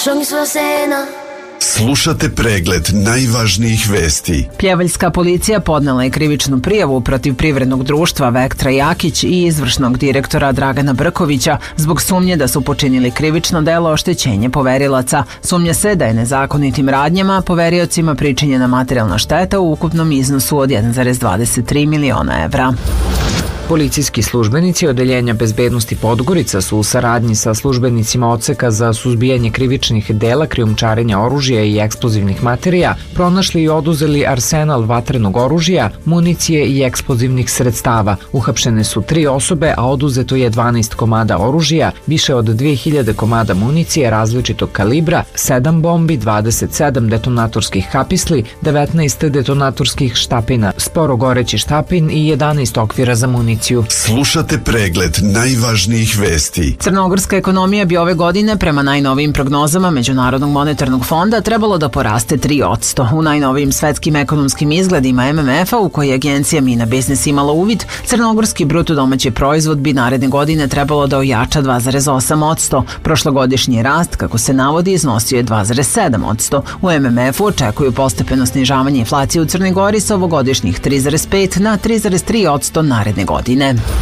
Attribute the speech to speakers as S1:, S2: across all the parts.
S1: Slušate pregled najvažnijih vesti.
S2: Pljevaljska policija podnela je krivičnu prijavu protiv privrednog društva Vektra Jakić i izvršnog direktora Dragana Brkovića zbog sumnje da su počinili krivično delo oštećenje poverilaca. Sumnja se da je nezakonitim radnjama poveriocima pričinjena materijalna šteta u ukupnom iznosu od 1,23 miliona evra.
S3: Policijski službenici Odeljenja bezbednosti Podgorica su u saradnji sa službenicima Odseka za suzbijanje krivičnih dela krijumčarenja oružja i eksplozivnih materija pronašli i oduzeli arsenal vatrenog oružja, municije i eksplozivnih sredstava. Uhapšene su 3 osobe, a oduzeto je 12 komada oružja, više od 2000 komada municije različitog kalibra, 7 bombi, 27 detonatorskih kapisli, 19 detonatorskih štapina, sporo goreći štapin i 11 okvira za municiju.
S1: Slušate pregled najvažnijih vesti.
S2: Crnogorska ekonomija bi ove godine, prema najnovijim prognozama Međunarodnog monetarnog fonda, trebalo da poraste 3%. U najnovijim svetskim ekonomskim izgledima MMF-a, u koji je agencija Mina Biznis imala uvid, crnogorski bruto domaći proizvod bi naredne godine trebalo da ojača 2,8%. Prošlogodišnji rast, kako se navodi, iznosio je 2,7%. U MMF-u očekuju postepeno snižavanje inflacije u Crnoj Gori sa ovogodišnjih 3,5 na 3,3% naredne godine.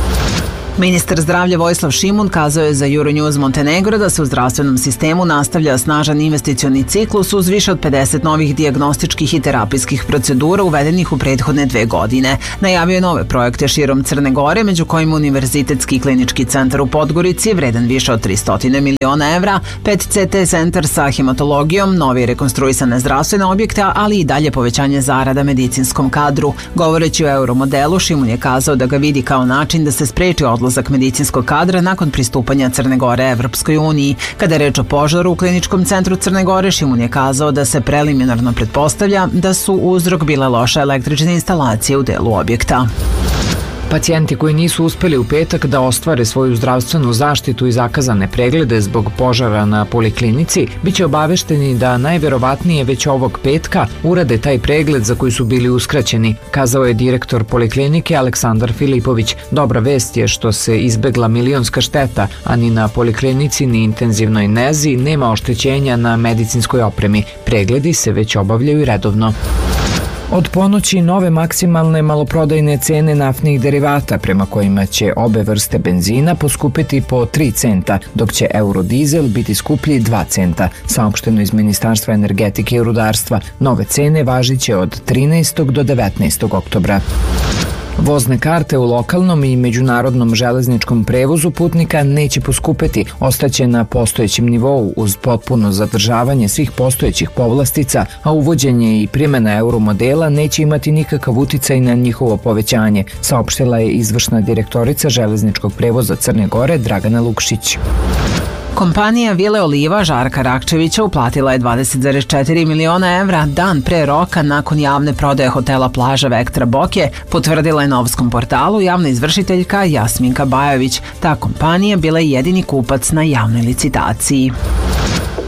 S2: Ministar zdravlja Vojislav Šimun kazao je za Euronews Montenegro da se u zdravstvenom sistemu nastavlja snažan investicioni ciklus uz više od 50 novih dijagnostičkih i terapijskih procedura uvedenih u prethodne 2 godine. Najavio je nove projekte širom Crne Gore, među kojima Univerzitetski klinički centar u Podgorici, vredan više od 300 miliona evra, 5 CT centar sa hematologijom, novi rekonstruisane zdravstvene objekte, ali i dalje povećanje zarada medicinskom kadru. Govoreći o euromodelu, Šimun je kazao da ga vidi kao način da se spreči odlazak medicinskog kadra nakon pristupanja Crne Gore Evropskoj uniji. Kada je reč o požaru u kliničkom centru Crne Gore, Šimun je kazao da se preliminarno pretpostavlja da su uzrok bile loše električne instalacije u delu objekta.
S3: Pacijenti koji nisu uspeli u petak da ostvare svoju zdravstvenu zaštitu i zakazane preglede zbog požara na poliklinici biće obavešteni da najverovatnije već ovog petka urade taj pregled za koji su bili uskraćeni, kazao je direktor poliklinike Aleksandar Filipović. Dobra vest je što se izbegla milionska šteta, a ni na poliklinici ni intenzivnoj nezi nema oštećenja na medicinskoj opremi. Pregledi se već obavljaju redovno. Od ponoći nove maksimalne maloprodajne cene naftnih derivata prema kojima će obe vrste benzina poskupiti po 3 centa, dok će eurodizel biti skuplji 2 centa, saopšteno iz Ministarstva energetike i rudarstva. Nove cene važiće od 13. do 19. oktobra. Vozne karte u lokalnom i međunarodnom železničkom prevozu putnika neće poskupeti, ostaće na postojećem nivou uz potpuno zadržavanje svih postojećih povlastica, a uvođenje i primjena euromodela neće imati nikakav uticaj na njihovo povećanje, saopštila je izvršna direktorica železničkog prevoza Crne Gore Dragana Lukšić.
S2: Kompanija Vile Oliva Žarka Rakčevića uplatila je 20,4 miliona evra dan pre roka nakon javne prodaje hotela Plaža Vektra Boke, potvrdila je na Novskom portalu javna izvršiteljka Jasminka Bajović. Ta kompanija bila je jedini kupac na javnoj licitaciji.